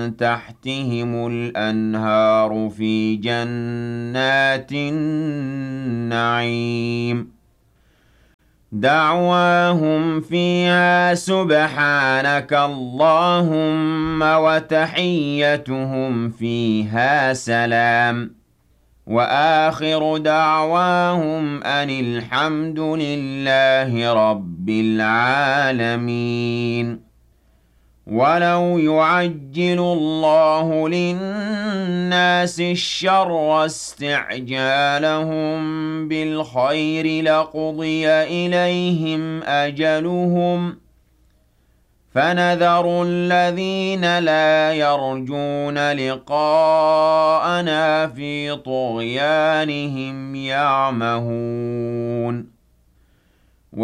تحتهم الأنهار في جنات النعيم دعواهم فيها سبحانك اللهم وتحيتهم فيها سلام وآخر دعواهم أن الحمد لله رب العالمين ولو يعجل الله للناس الشر استعجالهم بالخير لقضي إليهم أجلهم فنذر الذين لا يرجون لقاءنا في طغيانهم يعمهون